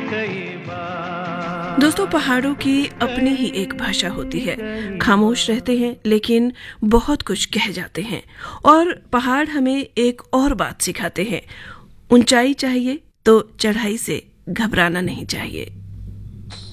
कई बार। दोस्तों, पहाड़ों की अपनी ही एक भाषा होती है। खामोश रहते हैं लेकिन बहुत कुछ कह जाते हैं। और पहाड़ हमें एक और बात सिखाते हैं, ऊंचाई चाहिए तो चढ़ाई से घबराना नहीं चाहिए।